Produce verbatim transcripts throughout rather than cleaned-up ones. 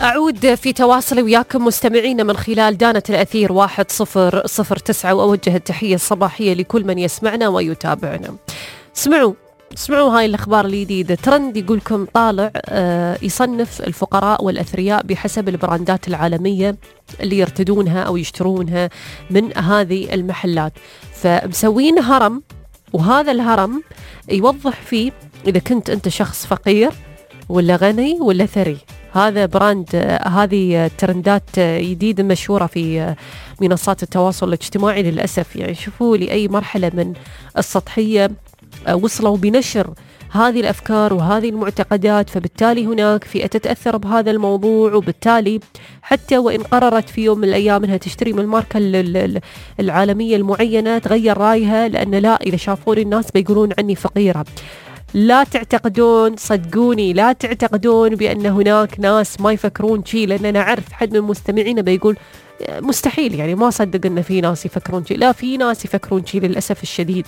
أعود في تواصلي وياكم مستمعين من خلال دانة الأثير واحد صفر صفر تسعة، وأوجه التحية الصباحية لكل من يسمعنا ويتابعنا. اسمعوا اسمعوا هاي الأخبار الجديدة. ترند يقولكم طالع آه يصنف الفقراء والأثرياء بحسب البراندات العالمية اللي يرتدونها أو يشترونها من هذه المحلات، فمسوين هرم، وهذا الهرم يوضح فيه إذا كنت أنت شخص فقير ولا غني ولا ثري. هذا براند، هذه ترندات جديدة مشهورة في منصات التواصل الاجتماعي للأسف. يعني شوفوا لأي مرحلة من السطحية وصلوا بنشر هذه الأفكار وهذه المعتقدات، فبالتالي هناك فئة تتأثر بهذا الموضوع، وبالتالي حتى وإن قررت في يوم من الأيام أنها تشتري من الماركة العالمية المعينة تغير رأيها، لأن لا، إذا شافون الناس بيقولون عني فقيرة. لا تعتقدون، صدقوني لا تعتقدون بأن هناك ناس ما يفكرون شيء، لأن أنا أعرف حد من مستمعينا بيقول مستحيل، يعني ما صدق أن في ناس يفكرون شيء. لا، في ناس يفكرون شيء للأسف الشديد.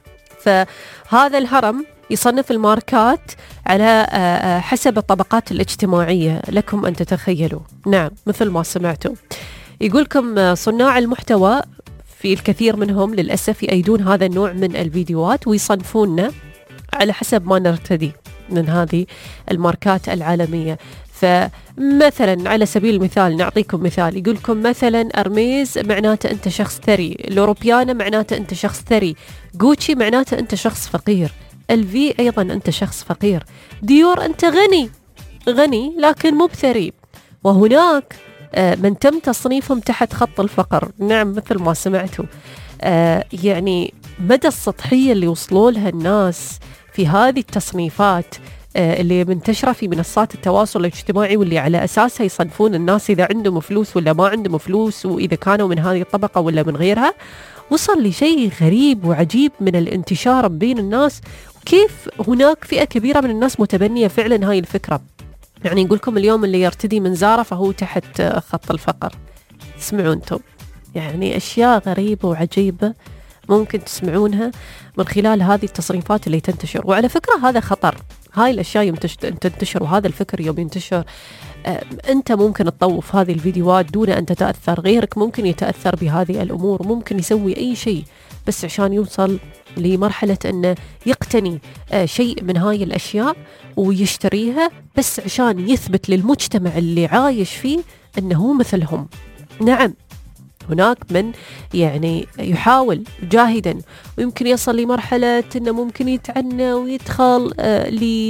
فهذا الهرم يصنف الماركات على حسب الطبقات الاجتماعية، لكم أن تتخيلوا. نعم، مثل ما سمعتوا. يقولكم صناع المحتوى في الكثير منهم للأسف يأيدون هذا النوع من الفيديوهات ويصنفوننا على حسب ما نرتدي من هذه الماركات العالمية. فمثلا على سبيل المثال نعطيكم مثال، يقولكم مثلا أرميز معناته أنت شخص ثري، الأوروبيانا معناته أنت شخص ثري، غوتشي معناته أنت شخص فقير، الفي أيضا أنت شخص فقير، ديور أنت غني غني لكن مو بثري. وهناك من تم تصنيفهم تحت خط الفقر. نعم، مثل ما سمعتوا. يعني مدى السطحية اللي وصلوا لها الناس في هذه التصنيفات اللي منتشرة في منصات التواصل الاجتماعي، واللي على أساسها يصنفون الناس إذا عندهم فلوس ولا ما عندهم فلوس، وإذا كانوا من هذه الطبقة ولا من غيرها. وصل لشيء غريب وعجيب من الانتشار بين الناس، وكيف هناك فئة كبيرة من الناس متبنية فعلا هاي الفكرة. يعني نقولكم اليوم اللي يرتدي من زارة فهو تحت خط الفقر. اسمعوا انتم، يعني أشياء غريبة وعجيبة ممكن تسمعونها من خلال هذه التصريفات اللي تنتشر. وعلى فكرة هذا خطر، هاي الأشياء يوم تنتشر وهذا الفكر يوم ينتشر، أنت ممكن تطوف هذه الفيديوهات دون أن تتأثر، غيرك ممكن يتأثر بهذه الأمور، ممكن يسوي أي شيء بس عشان يوصل لمرحلة أنه يقتني شيء من هاي الأشياء ويشتريها بس عشان يثبت للمجتمع اللي عايش فيه أنه مثلهم. نعم، هناك من يعني يحاول جاهدا ويمكن يصل لمرحلة أنه ممكن يتعنى ويدخل آه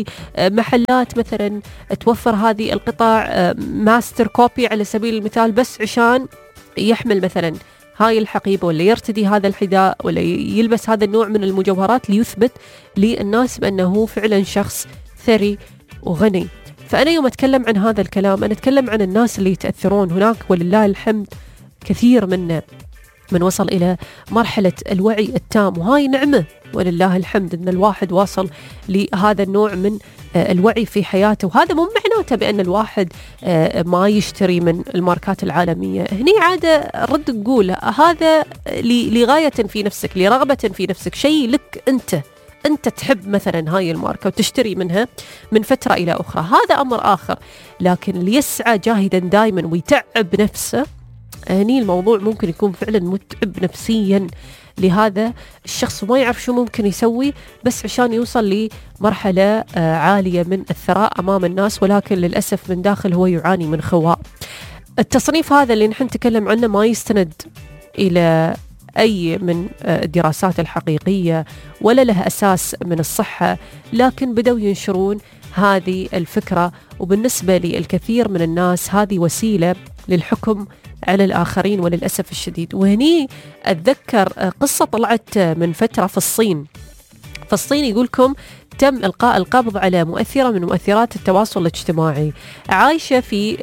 لمحلات مثلا توفر هذه القطع آه ماستر كوبي على سبيل المثال، بس عشان يحمل مثلا هاي الحقيبة ولا يرتدي هذا الحذاء ولا يلبس هذا النوع من المجوهرات ليثبت للناس بأنه فعلا شخص ثري وغني. فأنا يوم أتكلم عن هذا الكلام أنا أتكلم عن الناس اللي يتأثرون. هناك ولله الحمد كثير منا من وصل إلى مرحلة الوعي التام، وهاي نعمة ولله الحمد أن الواحد واصل لهذا النوع من الوعي في حياته. وهذا مو معناته بأن الواحد ما يشتري من الماركات العالمية. هني عادة رد نقول هذا لغاية في نفسك، لرغبة في نفسك، شيء لك أنت أنت تحب مثلا هاي الماركة وتشتري منها من فترة إلى أخرى، هذا أمر آخر. لكن اللي يسعى جاهدا دائما ويتعب نفسه، هني الموضوع ممكن يكون فعلا متعب نفسيا لهذا الشخص وما يعرف شو ممكن يسوي بس عشان يوصل لمرحلة عالية من الثراء أمام الناس، ولكن للأسف من داخل هو يعاني من خواء. التصنيف هذا اللي نحن نتكلم عنه ما يستند إلى أي من الدراسات الحقيقية ولا له أساس من الصحة، لكن بدأوا ينشرون هذه الفكرة، وبالنسبة للكثير من الناس هذه وسيلة للحكم على الآخرين وللأسف الشديد. وهني أتذكر قصة طلعت من فترة في الصين. في الصين يقولكم تم إلقاء القبض على مؤثرة من مؤثرات التواصل الاجتماعي، عايشة في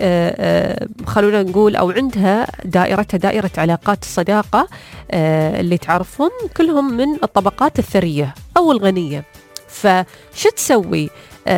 خلونا نقول أو عندها دائرتها دائرة علاقات الصداقة اللي تعرفون كلهم من الطبقات الثرية أو الغنية. فشو تسوي؟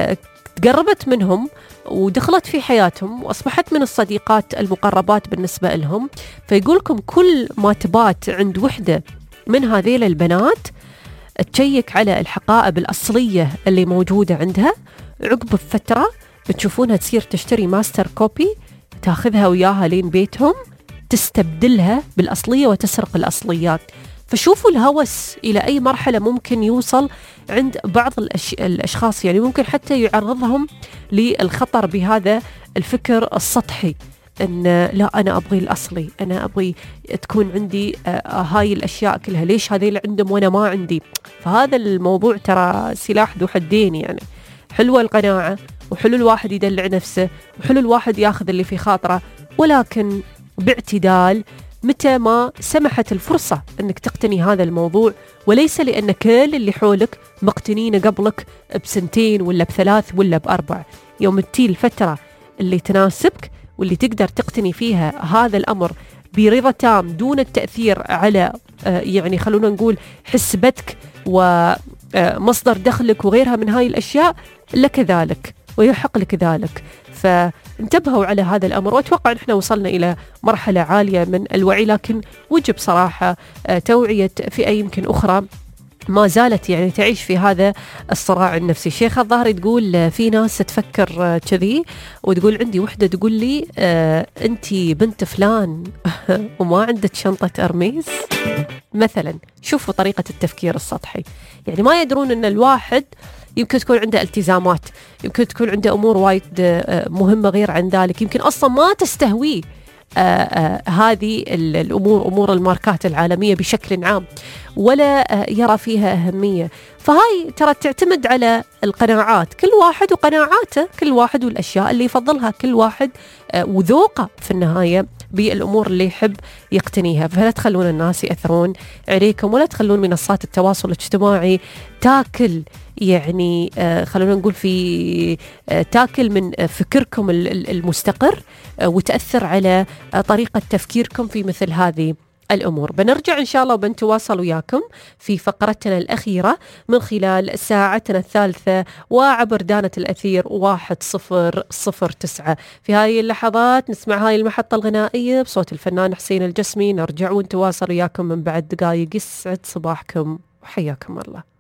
تقربت منهم ودخلت في حياتهم وأصبحت من الصديقات المقربات بالنسبة لهم. فيقولكم كل ما تبات عند وحدة من هذيل البنات تشيك على الحقائب الأصلية اللي موجودة عندها، عقب فترة بتشوفونها تصير تشتري ماستر كوبي تاخذها وياها لين بيتهم، تستبدلها بالأصلية وتسرق الأصليات. فشوفوا الهوس إلى أي مرحلة ممكن يوصل عند بعض الأش... الأشخاص، يعني ممكن حتى يعرضهم للخطر بهذا الفكر السطحي، أن لا أنا أبغي الأصلي، أنا أبغي تكون عندي آه هاي الأشياء كلها، ليش هذه اللي عندهم وأنا ما عندي؟ فهذا الموضوع ترى سلاح ذو حدين. يعني حلوة القناعة، وحلو الواحد يدلع نفسه، وحلو الواحد ياخذ اللي في خاطره، ولكن باعتدال متى ما سمحت الفرصة أنك تقتني هذا الموضوع، وليس لأن كل اللي حولك مقتنين قبلك بسنتين ولا بثلاث ولا بأربع. يوم تجي الفترة اللي تناسبك واللي تقدر تقتني فيها هذا الأمر برضا تام دون التأثير على يعني خلونا نقول حسبتك ومصدر دخلك وغيرها من هاي الأشياء، لك ذلك ويحق لك ذلك. فانتبهوا على هذا الأمر، وأتوقع نحن وصلنا إلى مرحلة عالية من الوعي، لكن وجب صراحة توعية فئة يمكن أخرى ما زالت يعني تعيش في هذا الصراع النفسي. شيخ الظاهر تقول في ناس تفكر كذي، وتقول عندي وحدة تقول لي آه أنتي بنت فلان وما عندك شنطة أرميز مثلا. شوفوا طريقة التفكير السطحي، يعني ما يدرون أن الواحد يمكن تكون عنده التزامات، يمكن تكون عنده أمور وايد مهمة غير عن ذلك، يمكن أصلا ما تستهويه آه آه هذه الأمور، أمور الماركات العالمية بشكل عام، ولا آه يرى فيها أهمية. فهاي ترى تعتمد على القناعات، كل واحد وقناعاته، كل واحد والأشياء اللي يفضلها كل واحد آه وذوقه في النهاية بالأمور اللي يحب يقتنيها. فلا تخلون الناس يأثرون عليكم، ولا تخلون منصات التواصل الاجتماعي تاكل يعني آه خلونا نقول في آه تاكل من آه فكركم المستقر آه وتأثر على آه طريقة تفكيركم في مثل هذه الأمور. بنرجع إن شاء الله وبنتواصل وياكم في فقرتنا الأخيرة من خلال ساعتنا الثالثة وعبر دانة الأثير واحد صفر صفر تسعة. في هاي اللحظات نسمع هاي المحطة الغنائية بصوت الفنان حسين الجسمي، نرجع ونتواصل وياكم من بعد دقايق. يسعد صباحكم وحياكم الله.